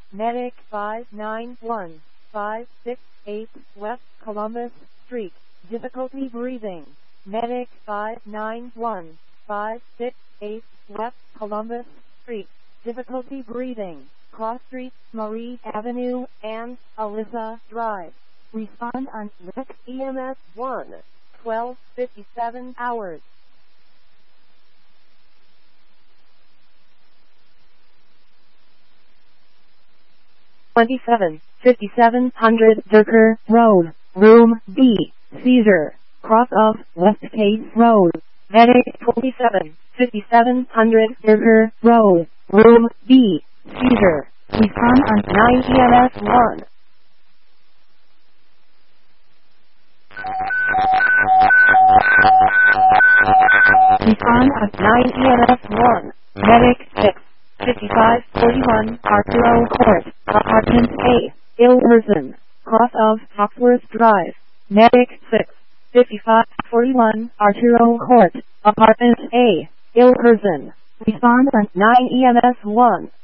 Medic 591568 West Columbus Street. Difficulty breathing. Medic 591568 West Columbus Street. Difficulty breathing. Cross Street, Marie Avenue, and Alyssa Drive. Respond on Medic EMS 1. 12:57 hours. 5700 Durker Road, Room B, Caesar, cross of West Case Road. Medic 5700 Durker Road, Room B, Caesar. Respond on 9 EMS 1. Respond on 9 EMS 1. Medic 5541 Arturo Court, Apartment A, Ilverson, cross of Foxworth Drive. Medic 5541 Arturo Court, Apartment A, Ilverson. Respond on 9 EMS 1.